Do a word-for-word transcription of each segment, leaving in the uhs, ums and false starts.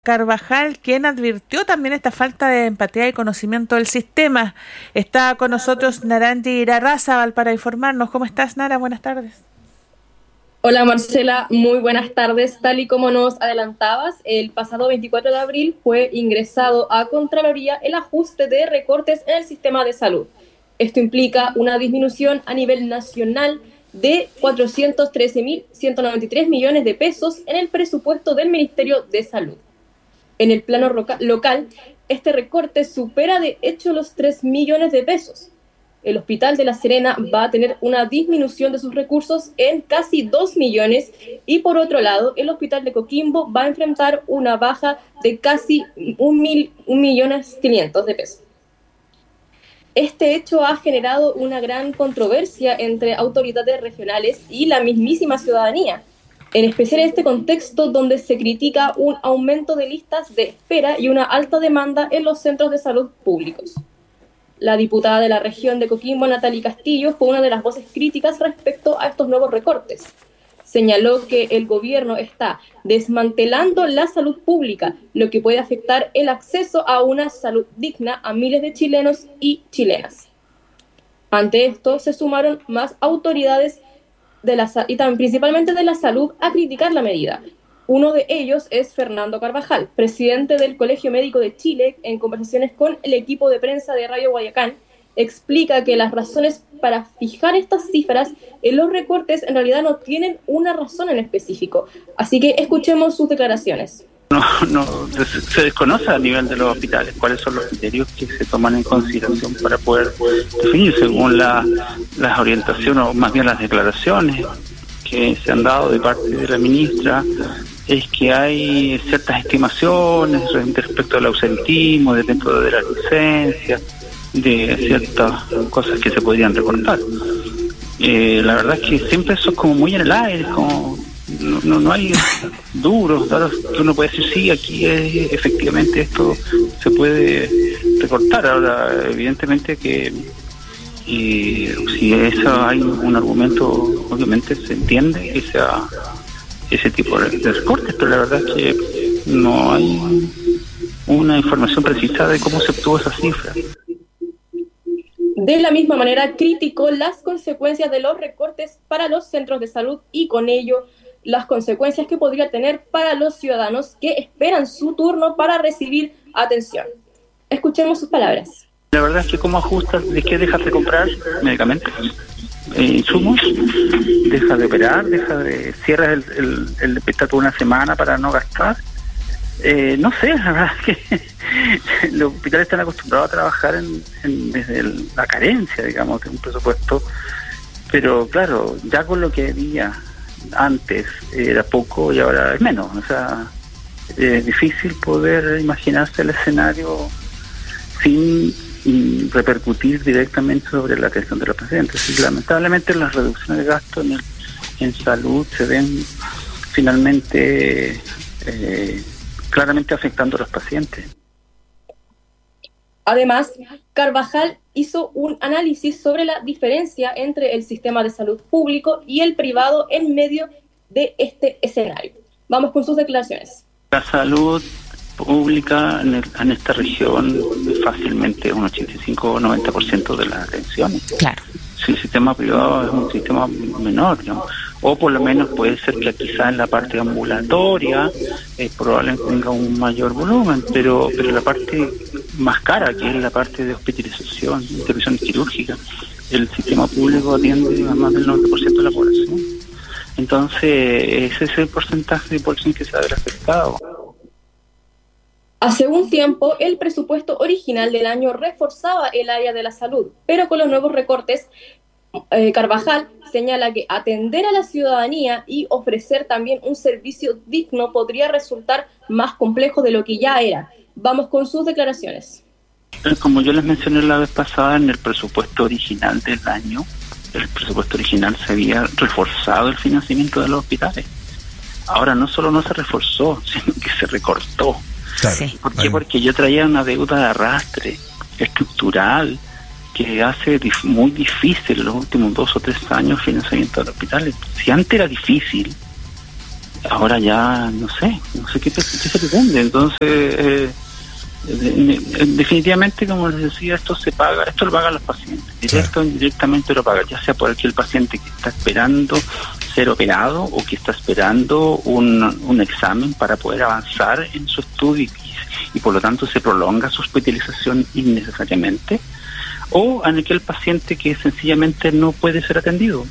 Carvajal, quien advirtió también esta falta de empatía y conocimiento del sistema. Está con nosotros Naranji Irarrázaval para informarnos. ¿Cómo estás, Nara? Buenas tardes. Hola Marcela, muy buenas tardes. Tal y como nos adelantabas, el pasado veinticuatro de abril fue ingresado a Contraloría el ajuste de recortes en el sistema de salud. Esto implica una disminución a nivel nacional de cuatrocientos trece mil ciento noventa y tres millones de pesos en el presupuesto del Ministerio de Salud. En el plano roca- local, este recorte supera de hecho los tres millones de pesos. El Hospital de La Serena va a tener una disminución de sus recursos en casi dos millones y por otro lado, el Hospital de Coquimbo va a enfrentar una baja de casi un, mil, un millones quinientos de pesos. Este hecho ha generado una gran controversia entre autoridades regionales y la mismísima ciudadanía, en especial en este contexto donde se critica un aumento de listas de espera y una alta demanda en los centros de salud públicos. La diputada de la región de Coquimbo, Natalie Castillo, fue una de las voces críticas respecto a estos nuevos recortes. Señaló que el gobierno está desmantelando la salud pública, lo que puede afectar el acceso a una salud digna a miles de chilenos y chilenas. Ante esto, se sumaron más autoridades de la, y también principalmente de la salud a criticar la medida. Uno de ellos es Fernando Carvajal, presidente del Colegio Médico de Chile. En conversaciones con el equipo de prensa de Radio Guayacán, explica que las razones para fijar estas cifras en los recortes en realidad no tienen una razón en específico. Así que escuchemos sus declaraciones. No, no se desconoce a nivel de los hospitales cuáles son los criterios que se toman en consideración para poder definir según la, las orientaciones o más bien las declaraciones que se han dado de parte de la ministra. Es que hay ciertas estimaciones respecto al ausentismo, dentro de las licencias, de ciertas cosas que se podrían recortar. Eh, la verdad es que siempre eso es como muy en el aire, como no, no, no hay duros, claro, que uno puede decir sí, aquí es, efectivamente esto se puede recortar. Ahora, evidentemente que y si eso hay un argumento, obviamente se entiende que sea ese tipo de recortes, pero la verdad es que no hay una información precisa de cómo se obtuvo esa cifra. De la misma manera, criticó las consecuencias de los recortes para los centros de salud y con ello las consecuencias que podría tener para los ciudadanos que esperan su turno para recibir atención. Escuchemos sus palabras. La verdad es que cómo ajustas, ¿de qué dejas de comprar medicamentos? Eh, insumos, deja de operar, deja de cierras el, el, el espectáculo una semana para no gastar. Eh, no sé, la verdad es que los hospitales están acostumbrados a trabajar en, en, desde el, la carencia, digamos, de un presupuesto, pero claro, ya con lo que había antes era poco y ahora es menos. O sea, es difícil poder imaginarse el escenario sin y repercutir directamente sobre la atención de los pacientes. Y lamentablemente las reducciones de gasto en, el, en salud se ven finalmente eh, claramente afectando a los pacientes. Además, Carvajal hizo un análisis sobre la diferencia entre el sistema de salud público y el privado en medio de este escenario. Vamos con sus declaraciones. La salud pública en, el, en esta región fácilmente un ochenta y cinco o noventa por ciento de las atenciones. Claro. Si el sistema privado es un sistema menor, ¿no? O por lo menos puede ser que quizá en la parte ambulatoria eh, probablemente tenga un mayor volumen, pero pero la parte más cara, que es la parte de hospitalización, intervención quirúrgica, el sistema público atiende a más del noventa por ciento de la población. Entonces, ese es el porcentaje de población que se va a ver afectado. Hace un tiempo, el presupuesto original del año reforzaba el área de la salud, pero con los nuevos recortes, eh, Carvajal señala que atender a la ciudadanía y ofrecer también un servicio digno podría resultar más complejo de lo que ya era. Vamos con sus declaraciones. Como yo les mencioné la vez pasada, en el presupuesto original del año, el presupuesto original se había reforzado el financiamiento de los hospitales. Ahora no solo no se reforzó, sino que se recortó. Claro. Sí. ¿Por qué? Porque yo traía una deuda de arrastre estructural que hace dif- muy difícil en los últimos dos o tres años el financiamiento de los hospitales. Si antes era difícil, ahora ya no sé, no sé qué, qué se pretende. Entonces, eh, definitivamente, como les decía, esto se paga, esto lo pagan los pacientes, directo o indirectamente lo pagan, ya sea por aquel paciente que está esperando ser operado o que está esperando un, un examen para poder avanzar en su estudio y, y por lo tanto se prolonga su hospitalización innecesariamente, o en aquel paciente que sencillamente no puede ser atendido.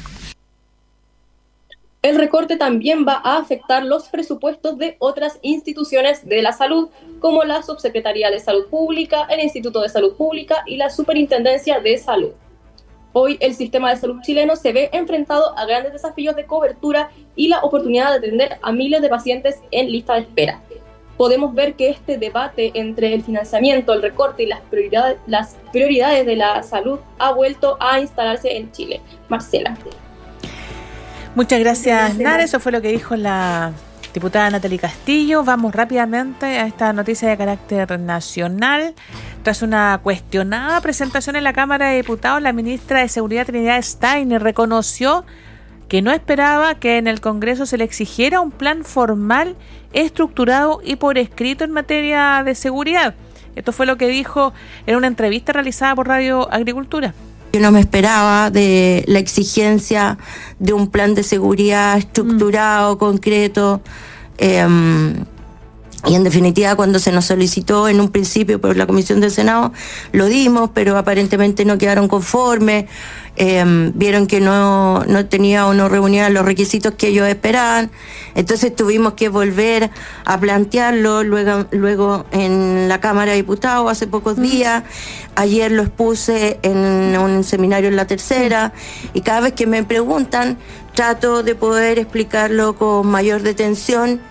El recorte también va a afectar los presupuestos de otras instituciones de la salud, como la Subsecretaría de Salud Pública, el Instituto de Salud Pública y la Superintendencia de Salud. Hoy el sistema de salud chileno se ve enfrentado a grandes desafíos de cobertura y la oportunidad de atender a miles de pacientes en lista de espera. Podemos ver que este debate entre el financiamiento, el recorte y las prioridades, las prioridades de la salud ha vuelto a instalarse en Chile. Marcela. Muchas gracias, Nara. Eso fue lo que dijo la diputada Natalie Castillo. Vamos rápidamente a esta noticia de carácter nacional. Tras una cuestionada presentación en la Cámara de Diputados, la ministra de Seguridad, Trinidad Steiner, reconoció que no esperaba que en el Congreso se le exigiera un plan formal, estructurado y por escrito en materia de seguridad. Esto fue lo que dijo en una entrevista realizada por Radio Agricultura. Yo no me esperaba de la exigencia de un plan de seguridad estructurado, mm. concreto, eh, y en definitiva cuando se nos solicitó en un principio por la Comisión del Senado, lo dimos, pero aparentemente no quedaron conformes, eh, vieron que no, no tenía o no reunía los requisitos que ellos esperaban, entonces tuvimos que volver a plantearlo luego, luego en la Cámara de Diputados hace pocos mm. días. Ayer lo expuse en un seminario en la tercera y cada vez que me preguntan trato de poder explicarlo con mayor detención.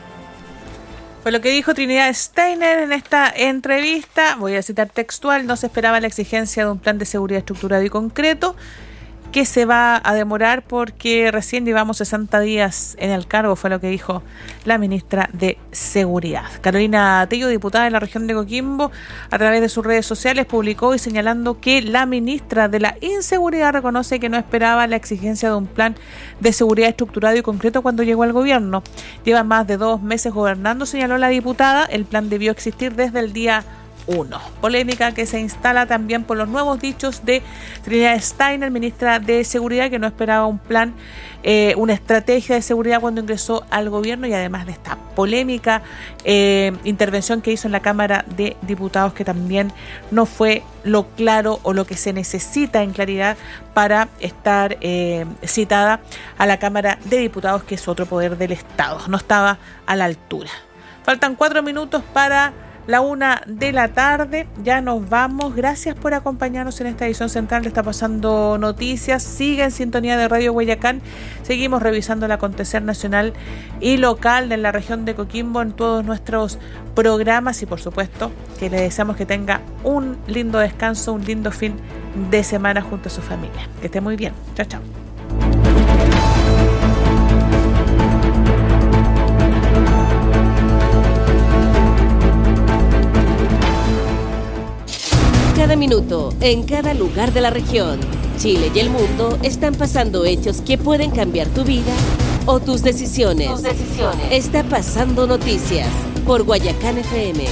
Fue lo que dijo Trinidad Steiner en esta entrevista. Voy a citar textual: no se esperaba la exigencia de un plan de seguridad estructurado y concreto, que se va a demorar porque recién llevamos sesenta días en el cargo, fue lo que dijo la ministra de Seguridad. Carolina Tello, diputada de la región de Coquimbo, a través de sus redes sociales publicó y señalando que la ministra de la Inseguridad reconoce que no esperaba la exigencia de un plan de seguridad estructurado y concreto cuando llegó al gobierno. Lleva más de dos meses gobernando, señaló la diputada. El plan debió existir desde el día uno. Polémica que se instala también por los nuevos dichos de Trinidad Steiner, ministra de Seguridad, que no esperaba un plan, eh, una estrategia de seguridad cuando ingresó al gobierno, y además de esta polémica eh, intervención que hizo en la Cámara de Diputados, que también no fue lo claro o lo que se necesita en claridad para estar eh, citada a la Cámara de Diputados, que es otro poder del Estado. No estaba a la altura. Faltan cuatro minutos para la una de la tarde, ya nos vamos. Gracias por acompañarnos en esta edición central de Está Pasando Noticias. Sigue en sintonía de Radio Guayacán. Seguimos revisando el acontecer nacional y local en la región de Coquimbo en todos nuestros programas, y por supuesto que le deseamos que tenga un lindo descanso, un lindo fin de semana junto a su familia. Que esté muy bien. Chao, chao. Cada minuto, en cada lugar de la región, Chile y el mundo están pasando hechos que pueden cambiar tu vida o tus decisiones. Tus decisiones. Está Pasando Noticias por Guayacán F M.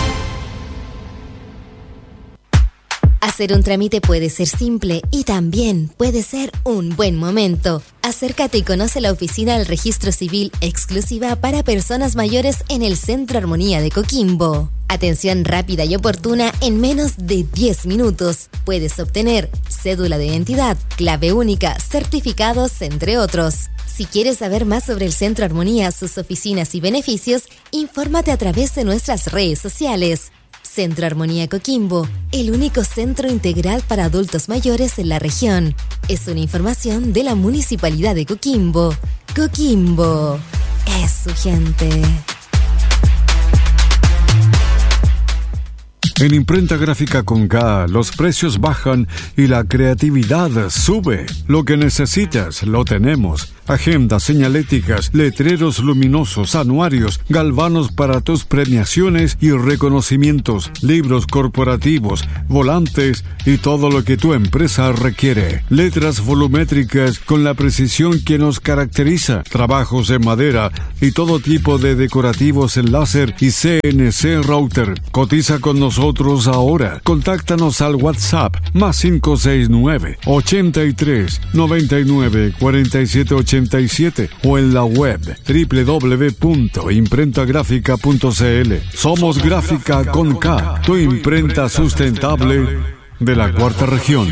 Hacer un trámite puede ser simple y también puede ser un buen momento. Acércate y conoce la oficina del Registro Civil exclusiva para personas mayores en el Centro Armonía de Coquimbo. Atención rápida y oportuna en menos de diez minutos. Puedes obtener cédula de identidad, clave única, certificados, entre otros. Si quieres saber más sobre el Centro Armonía, sus oficinas y beneficios, infórmate a través de nuestras redes sociales. Centro Armonía Coquimbo, el único centro integral para adultos mayores en la región. Es una información de la Municipalidad de Coquimbo. Coquimbo es su gente. En Imprenta Gráfica con K, los precios bajan y la creatividad sube. Lo que necesitas, lo tenemos. agendas señaléticas, letreros luminosos, anuarios, galvanos para tus premiaciones y reconocimientos, libros corporativos, volantes y todo lo que tu empresa requiere. Letras volumétricas con la precisión que nos caracteriza, trabajos en madera y todo tipo de decorativos en láser y C N C router. Cotiza con nosotros ahora. Contáctanos al WhatsApp más cinco seis nueve, ochenta y tres, noventa y nueve, cuarenta y siete ochenta y siete o en la web doble u doble u doble u punto imprenta gráfica punto c l. Somos Gráfica con K, tu imprenta sustentable de la cuarta región.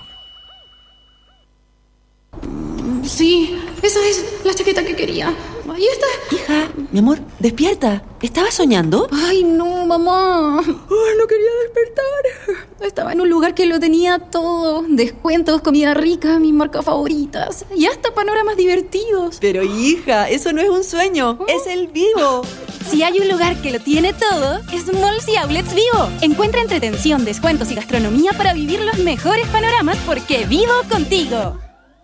Sí, esa es la chaqueta que quería. Ahí está. Hija, mi amor, despierta. ¿Estabas soñando? Ay, no, mamá. Ay, no quería despertar. Estaba en un lugar que lo tenía todo. Descuentos, comida rica, mis marcas favoritas. Y hasta panoramas divertidos. Pero hija, eso no es un sueño. ¿Oh? Es el Vivo. Si hay un lugar que lo tiene todo, es Malls y Outlets Vivo. Encuentra entretención, descuentos y gastronomía para vivir los mejores panoramas porque vivo contigo.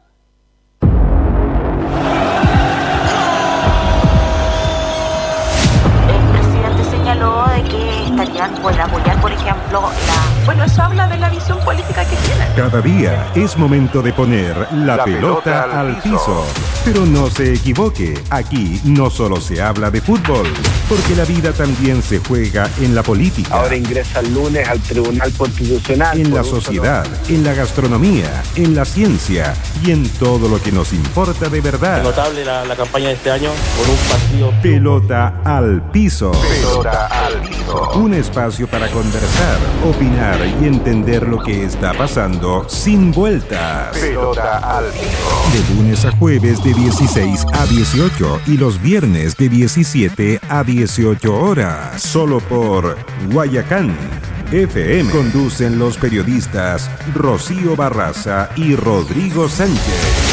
De que estarían por apoyar, por ejemplo, la... Bueno, eso habla de la visión política que tienen. Cada día es momento de poner la, la pelota, pelota al piso. piso. Pero no se equivoque, aquí no solo se habla de fútbol, porque la vida también se juega en la política. Ahora ingresa el lunes al Tribunal Constitucional. En la sociedad, en la gastronomía, en la ciencia y en todo lo que nos importa de verdad. Es notable la, la campaña de este año por un partido. Pelota al piso. Pelota al piso. Un espacio para conversar, opinar y entender lo que está pasando sin vueltas. Pelota al piso. De lunes a jueves de dieciséis a dieciocho y los viernes de diecisiete a dieciocho horas. Solo por Guayacán F M. Conducen los periodistas Rocío Barraza y Rodrigo Sánchez.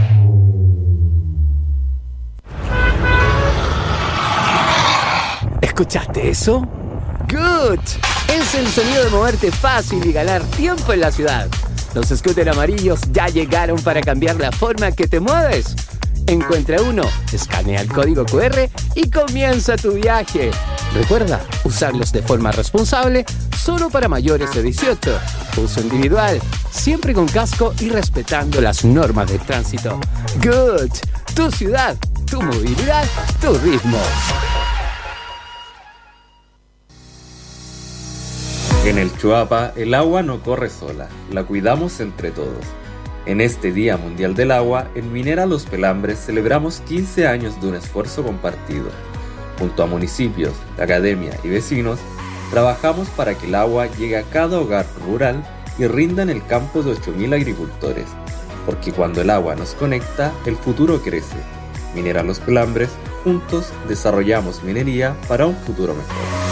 ¿Escuchaste eso? ¡Good! Es el sonido de moverte fácil y ganar tiempo en la ciudad. Los scooters amarillos ya llegaron para cambiar la forma que te mueves. Encuentra uno, escanea el código cu erre y comienza tu viaje. Recuerda, usarlos de forma responsable, solo para mayores de dieciocho. Uso individual, siempre con casco y respetando las normas del tránsito. Good. Tu ciudad, tu movilidad, tu ritmo. En el Chuapa, el agua no corre sola, la cuidamos entre todos. En este Día Mundial del Agua, en Minera Los Pelambres celebramos quince años de un esfuerzo compartido. Junto a municipios, la academia y vecinos, trabajamos para que el agua llegue a cada hogar rural y rinda en el campo de ocho mil agricultores. Porque cuando el agua nos conecta, el futuro crece. Minera Los Pelambres, juntos desarrollamos minería para un futuro mejor.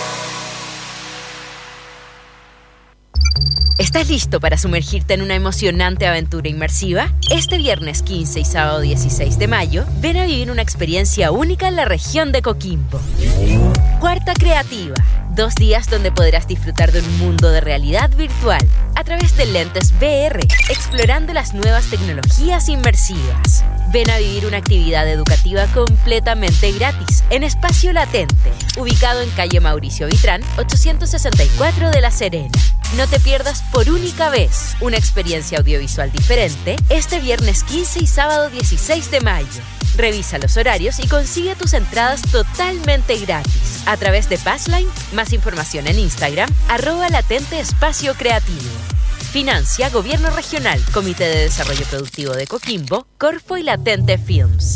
¿Estás listo para sumergirte en una emocionante aventura inmersiva? Este viernes quince y sábado dieciséis de mayo, ven a vivir una experiencia única en la región de Coquimbo. Cuarta Creativa. Dos días donde podrás disfrutar de un mundo de realidad virtual a través de lentes V R, explorando las nuevas tecnologías inmersivas. Ven a vivir una actividad educativa completamente gratis en Espacio Latente, ubicado en calle Mauricio Vitrán, ochocientos sesenta y cuatro de La Serena. No te pierdas por única vez una experiencia audiovisual diferente este viernes quince y sábado dieciséis de mayo. Revisa los horarios y consigue tus entradas totalmente gratis a través de Passline. Más información en Instagram, arroba latente espacio creativo. Financia Gobierno Regional, Comité de Desarrollo Productivo de Coquimbo, Corfo y Latente Films.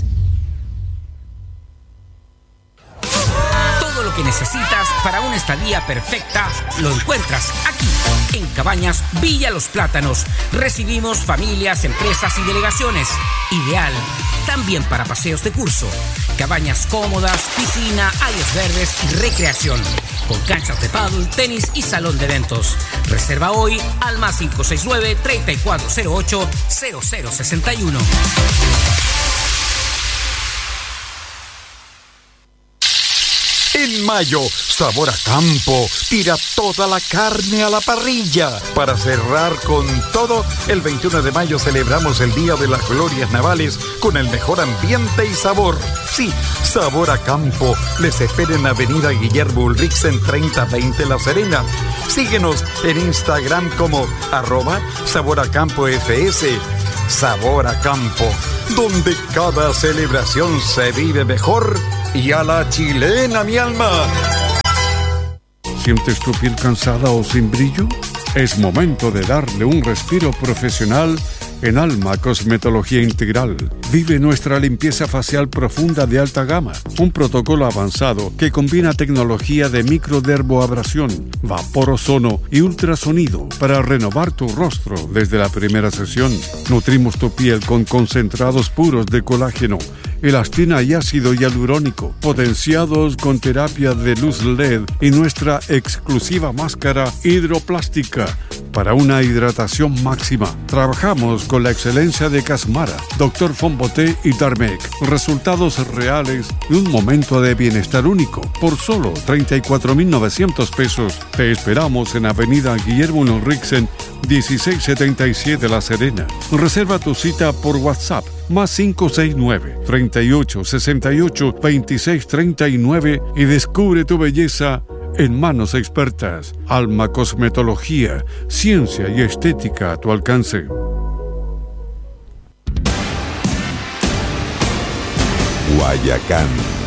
Todo lo que necesitas para una estadía perfecta lo encuentras aquí, en Cabañas Villa Los Plátanos. Recibimos familias, empresas y delegaciones. Ideal también para paseos de curso. Cabañas cómodas, piscina, áreas verdes y recreación. Con canchas de pádel, tenis y salón de eventos. Reserva hoy al más cinco seis nueve, treinta y cuatro cero ocho, cero cero sesenta y uno. En mayo, Sabor a Campo tira toda la carne a la parrilla. Para cerrar con todo, el veintiuno de mayo celebramos el Día de las Glorias Navales con el mejor ambiente y sabor. Sí, Sabor a Campo les espera en Avenida Guillermo Ulrichsen treinta veinte La Serena. Síguenos en Instagram como arroba Sabor a Campo F S. Sabor a Campo, donde cada celebración se vive mejor y a la chilena, mi alma. ¿Sientes tu piel cansada o sin brillo? Es momento de darle un respiro profesional en Alma Cosmetología Integral. Vive nuestra limpieza facial profunda de alta gama, un protocolo avanzado que combina tecnología de microdermoabrasión, vapor ozono y ultrasonido para renovar tu rostro desde la primera sesión. Nutrimos tu piel con concentrados puros de colágeno, elastina y ácido hialurónico, potenciados con terapia de luz L E D y nuestra exclusiva máscara hidroplástica para una hidratación máxima. Trabajamos con la excelencia de Casmara, Doctor Fonboté y Darmec. Resultados reales y un momento de bienestar único por solo treinta y cuatro mil novecientos pesos. Te esperamos en Avenida Guillermo Ulrichsen dieciséis setenta y siete La Serena. Reserva tu cita por WhatsApp más cinco seis nueve, treinta y ocho, sesenta y ocho, veintiséis treinta y nueve y descubre tu belleza en manos expertas. Alma Cosmetología, ciencia y estética a tu alcance. Guayacán